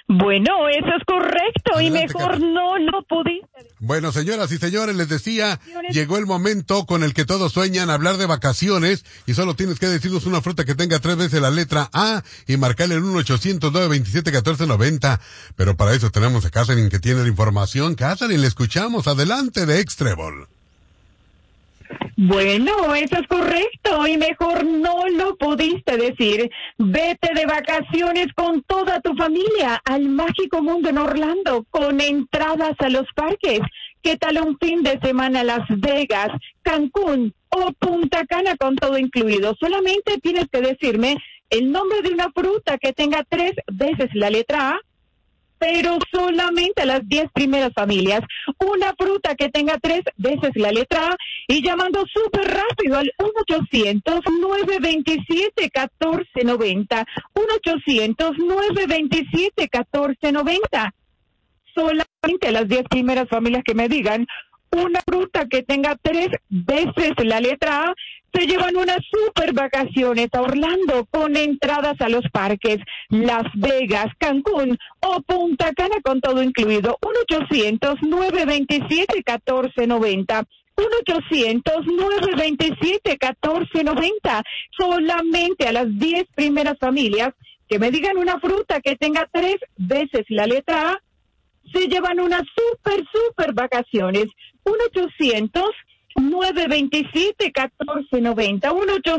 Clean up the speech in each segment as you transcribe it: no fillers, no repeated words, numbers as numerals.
Bueno, eso es correcto. Adelante, y mejor Cata. no lo pudiste. Bueno, señoras y señores, les decía, llegó el momento con el que todos sueñan, hablar de vacaciones, y solo tienes que decirnos una fruta que tenga 3 veces la letra A y marcarle el 1-800-927-1490. Pero para eso tenemos a Catherine, que tiene la información. Catherine, le escuchamos. Adelante de Extrébol. Bueno, eso es correcto. Y mejor no lo pudiste decir. Vete de vacaciones con toda tu familia al mágico mundo en Orlando, con entradas a los parques. ¿Qué tal un fin de semana a Las Vegas, Cancún o Punta Cana con todo incluido? Solamente tienes que decirme el nombre de una fruta que tenga 3 veces la letra A, pero solamente a las 10 primeras familias. Una fruta que tenga 3 veces la letra A, y llamando súper rápido al 1-800-927-1490. 1-800-927-1490. Solamente a las 10 primeras familias que me digan una fruta que tenga 3 veces la letra A, se llevan unas super vacaciones a Orlando con entradas a los parques, Las Vegas, Cancún o Punta Cana con todo incluido. 1-800-927-1490. 1-800-927-1490. Solamente a las 10 primeras familias que me digan una fruta que tenga 3 veces la letra A, se llevan unas super vacaciones. 1-800-927-1490.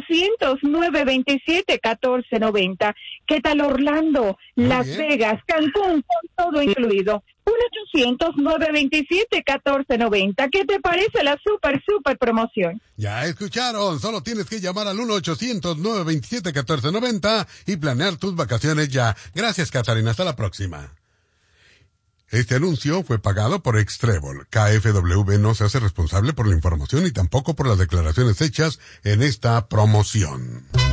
1-800-927-1490. ¿Qué tal Orlando, Las Vegas, Cancún con todo incluido? 1-800-927-1490. ¿Qué te parece la super promoción? Ya escucharon, solo tienes que llamar al 1-800-927-1490 y planear tus vacaciones ya. Gracias, Catarina, hasta la próxima. Este anuncio fue pagado por Extrébol. KFW no se hace responsable por la información y tampoco por las declaraciones hechas en esta promoción.